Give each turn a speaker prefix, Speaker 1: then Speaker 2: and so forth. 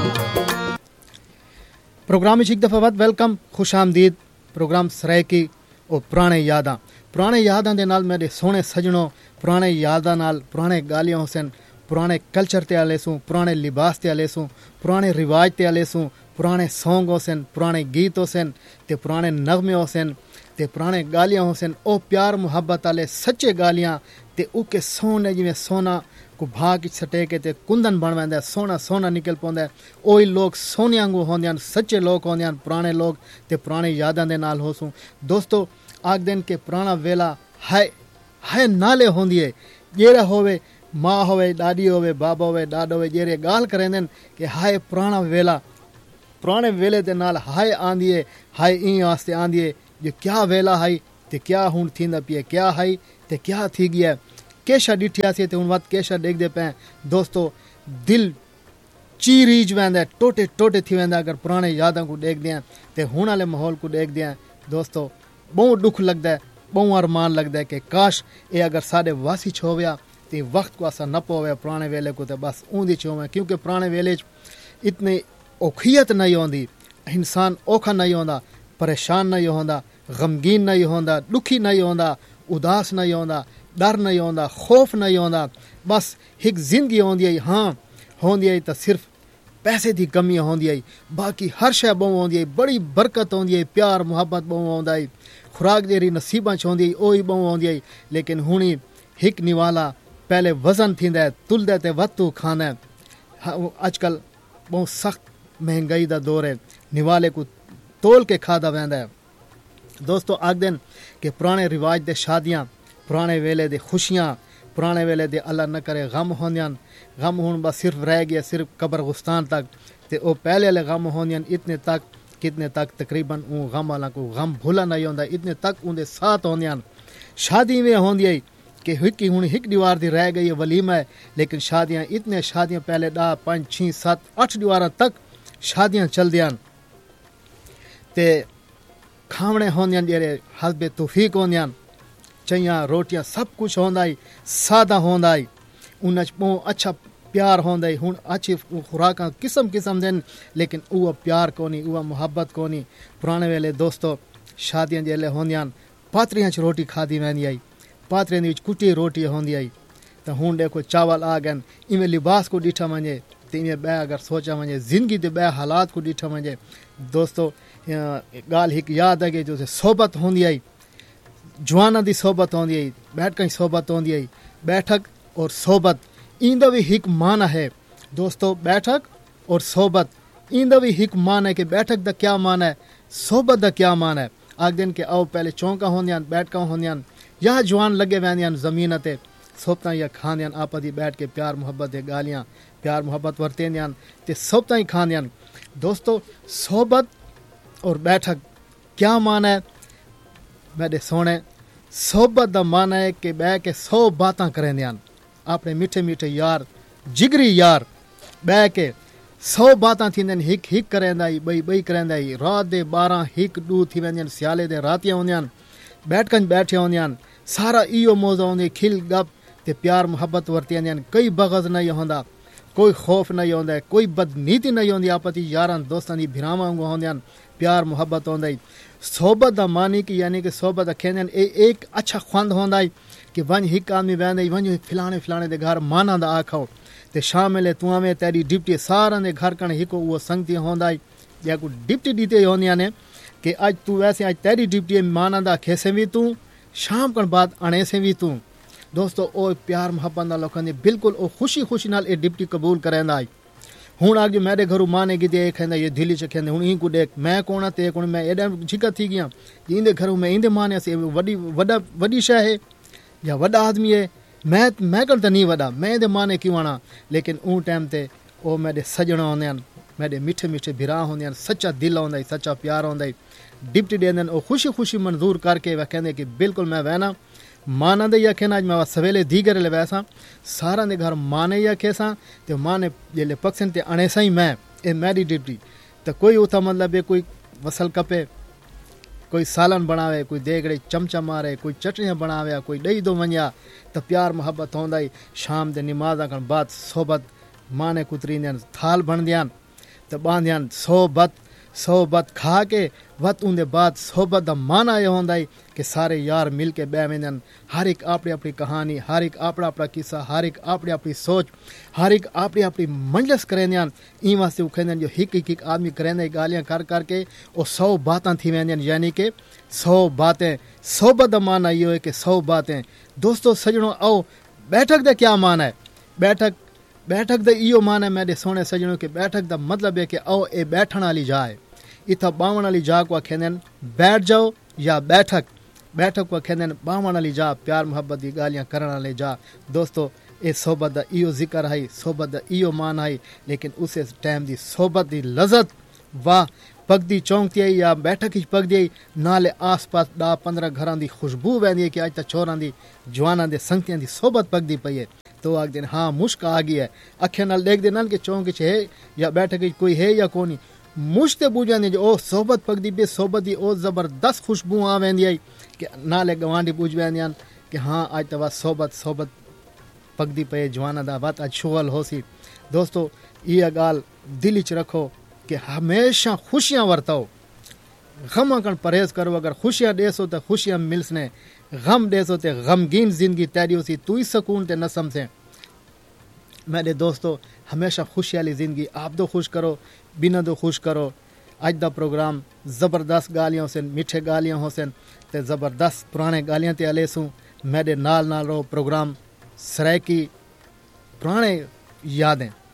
Speaker 1: programme एक दफ़ा वध वेलकम खुश आमदीद प्रोग्राम सरायकी और पुराने यादां दे नाल मेरे सोहने सजणों पुराने यादां नाल पुराने गालियां हुसन पुराने कल्चर ते आले सूं पुराने लिबास ते आले सूं पुराने रिवाज ते आले सूं पुराने सॉन्ग हुसन पुराने गीत हुसन ते पुराने नगमे हुसन ते पुराने गालियां हुसन ओ प्यार मुहब्बत आले सच्चे गालियां ते उके सोने जिवें सोना को भाग सटे के ते कुंदन बन वेंदा सोना निकल पौंदा ओही लोग सोने वांगू होंदे हन सच्चे लोग होंदे हन पुराने लोग ते पुरानी यादां दे नाल होसूं दोस्तों आखदे कि पुराना वेला है नाले होंदी है जेड़ा होवे माँ होवे दादी होवे बाबा होवे दादा होवे जेरे गाल करेंदे कि हाय पुराना वेला पुराने वेले दे नाल हाय आंदी है हाय ई वास्ते आंदी है जो क्या वेला है ते क्या हुण थींदा पिए क्या है ते क्या थी गया केशा डिठियासी ते हुण वत केशा देखदे पे दोस्तों दिल चीरीज वेंदा टोटे थी वेंदा अगर पुराने यादां को देखदे हैं ते हुण वाले माहौल को देखदे हैं दोस्तों बहुत दुख लगदा है बहुत अरमान लगदा है कि काश ये अगर साडे वासी होवया ते वक्त को असा न पवे पुराने वेले को ते बस ऊंदी होवे क्योंकि पुराने वेले इतनी औखियत नहीं होंदी इंसान औखा नहीं होंदा परेशान नहीं होंदा गमगीन नहीं होंदा दुखी नहीं होंदा उदास नहीं होंदा डर नहीं होंदा खौफ नहीं होंदा बस एक जिंदगी होंदी है हाँ होंदी है तो सिर्फ पैसे की कमी होंदी है बाकी हर शय बहु होंदी है बड़ी बरकत होंदी है प्यार मुहब्बत बहु होंदा है खुराक जेरी नसीबां च होंदी ओही बहु होंदी है लेकिन हुणी हिक निवाला पहले वजन थींदा है तुलदा ते वतू खाना है आजकल बहुत सख्त महंगाई दा दौर है निवाले को तोल के खादा वेंदा है दोस्तों आखदे कि पुराने रिवाज दे शादियां पुराने वेले दे खुशियां पुराने वेले दे अल्लाह न करे गम होंदियां गम हुण बस सिर्फ रह गया सिर्फ कब्रगुस्तान तक ते ओ पहले वाले गम होंदियां इतने तक कितने तक तकरीबन ऊ गम वाला को गम भूला नहीं होंदा इतने तक उनके साथ होंदियां शादी में होंदी है कि हिक दीवार दी रह गई वलीमा है लेकिन शादियां पहले 10 5 6 7 8 दीवार तक शादियां चलदियां ते खावणे होंदियां जेरे हस्बे तौफीक होंदियां चैया रोटियां सब कुछ होंदा है सादा होंदा है उन अच्छा प्यार होंदा है हुण अच्छी खुराकां किस्म देन लेकिन वो प्यार कोनी वो मुहब्बत कोनी पुराने वेले दोस्तों शादियां जेले होंदियां पात्रियां च रोटी खादी वेंदी आई पात्रियां दी कुटी रोटी होंदी आई तो हुण देखो चावल आ गए इवें लिबास को डिठा वञे ते इवें ॿ अगर सोचा वञे ज़िंदगी दे ॿ हालात को डिठा वञे दोस्तों ॻाल्हि हिकु यादि आहे कि जो सोबत होंदी आई जवाना दी सोबत होंदी आई बैठक की सोबत होंदी आई बैठक और सोबत इंदा भी हिक माना है दोस्तों बैठक और सोबत इंदा भी हिक मान है कि बैठक दा क्या मान है सोबत दा क्या मान है आखदे कि आओ पहले चौंका होंदियां बैठका होंदियां या जवान लगे वेंदियां जमीन ते सोबतां या खांदियां आपस दी बैठ के प्यार मुहब्बत दे गालियां प्यार मुहब्बत वरतेंदियां ते सोबतां ही खांदियां दोस्तों सोबत और बैठक क्या मान है मेरे सोने सोबत दा मान है कि बह के 100 बातां करेंदियां अपने मीठे मीठे यार जिगरी यार बह के 100 बातां थींदियां हिक करेंदा ही बई करेंदा ही रात दे 12 1 2 थी वेंदियां सियाले दे रातियां होंदियां बैठकन बैठे होंदियां सारा इहो मौजू होंदी खिल गप ते प्यार मुहब्बत वरतियां कोई बगज़ नहीं होंदा कोई खौफ नहीं होंदा कोई बदनीति नहीं होंदी आपस यारां दोस्तां दी भिरावां वांगू होंदियां प्यार मुहब्बत होंदा सोबत दा मानी कि यानी कि सोबत खेंदियां एक अच्छा ख्वंद होंदा कि वन हिक आदमी वेंदा वन फिलाने दे घर माना दा आखो ते शामिल तू में तेरी डिप्टी सारा दे घर कण हिको वो संगति होंदा या को डिप्टी दीते होंदियां ने कि आज तू वैसे आज तेरी डिप्टी माना दा खेसे भी तू शाम कण बाद अणे से भी तू दोस्तों ओ प्यार मुहब्बत नाल लोकां दे बिल्कुल ओ खुशी नाल ए डिप्टी कबूल करेंदा हुण आगे मेरे घरों माने की दे खेंदा ये दिल्ली च खेंदे हुण ई को देख मैं कोण ते कोण मैं एडा झिका थी गया इंदे घरों में इंदे माने से वडी शय है या वडा आदमी है मैं कर तो नहीं वडा मैं दे माने क्यों आना लेकिन ऊ टाइम ते ओ मेरे सजना होंदे मेरे मीठे भिरा होंदे सच्चा दिल होंदा सच्चा प्यार होंदा डिप्टी देंदे ओ खुशी मंजूर करके वे कहंदे कि बिल्कुल मैं वहना माना दे यखें आज मैं सवेले दीगर ले वैसा सारा दे घर माने यखेसा ते माने जेले पक्सन ते अणे सही मैं ए मेरी डिप्टी तो कोई उथा मतलब है कोई वसल कपे कोई सालन बनावे कोई देगड़े चमचा मारे कोई चटनियां बनावे कोई दही दो वनिया तो प्यार मुहब्बत होंदा शाम दे नमाज़ कण बाद सोबत माने कुतरींदियां थाल बनदियां तो बांधियान सोहबत खा के वत उनके बाद सोहबत का माना यह होंदा कि सारे यार मिल के बह वेंदन हर एक अपनी अपनी कहानी हर एक अपना अपना किस्सा हर एक अपनी अपनी सोच हर एक अपनी अपनी मंजलिस करेंदियान ई वास्ते वो कहंदियान जो एक आदमी करेंदे गालियां कर करके वो 100 बातें थी वेंदियान यानी कि 100 बातें सोहबत का माना यो है कि 100 बातें दोस्तों सजणों आओ बैठक का क्या माना है बैठक का इो माना है मेरे सोने सजणों के बैठक का मतलब है कि आओ ए बैठण वाली जाए इतना बावण वाली जा को खेंदन बैठ जाओ या बैठक को खेंदन बावण वाली जा प्यार मोहब्बत की गालियां करने वाले जा दोस्तों ये सोहबत का इो जिक्र है सोहबत का इो मान है लेकिन उस टाइम की सोहबत की लज़त वाह पगदी चौंकती आई या बैठक ही पगदी आई नाले आस पास 10-15 घर की खुशबू वहदी है कि अज तक चोरां की जवानों के संगतियों की सोहबत पगदी पई है तो आखते हाँ मुश्क आ गई है अखे नाल देखते ना कि चौंक है या बैठक कोई है या कोनी मुश्ते बुझाने जो ओ सोहबत पगदी पे सोहबत की ओ जबरदस्त खुशबू आ वेंदी आई कि नाले गवांढी बुझ वेंदियान कि हाँ अज तक सोहबत पगदी पे जवाना दा बात अज शुगल होसी दोस्तों ये गाल दिल च रखो कि हमेशा खुशियां वरतो गम कण परहेज करो अगर खुशियां देसो तो खुशियां मिलसने गम देसो तो गमगीन जिंदगी तैयारी सी तू ही सुकून ते नसम से मेरे दोस्तों हमेशा खुशी वाली जिंदगी आप दो खुश करो बिना दो खुश करो अज दा प्रोग्राम जबरदस्त गालियां से मीठे गालियां हो सन ते जबरदस्त पुराने गालियां ते अले सूं मेरे नाल रहो प्रोग्राम सराय की पुराने यादें